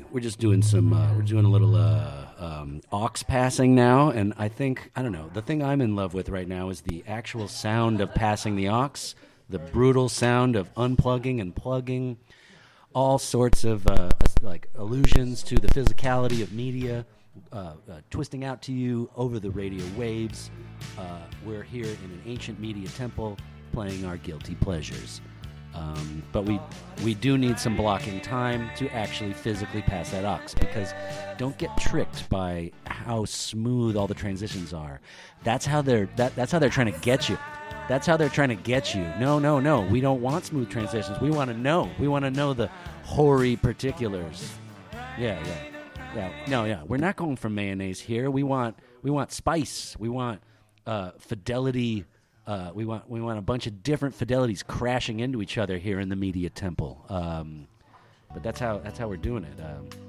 we're just doing some. We're doing a little aux passing now, and I don't know. The thing I'm in love with right now is the actual sound of passing the aux, the brutal sound of unplugging and plugging, all sorts of like allusions to the physicality of media, twisting out to you over the radio waves. We're here in an ancient media temple, playing our guilty pleasures. But we do need some blocking time to actually physically pass that aux, because don't get tricked by how smooth all the transitions are. That's how they're trying to get you. That's how they're trying to get you. No. We don't want smooth transitions. We want to know. We want to know the hoary particulars. Yeah. No. We're not going for mayonnaise here. We want spice. We want fidelity. We want a bunch of different fidelities crashing into each other here in the media temple. But that's how we're doing it.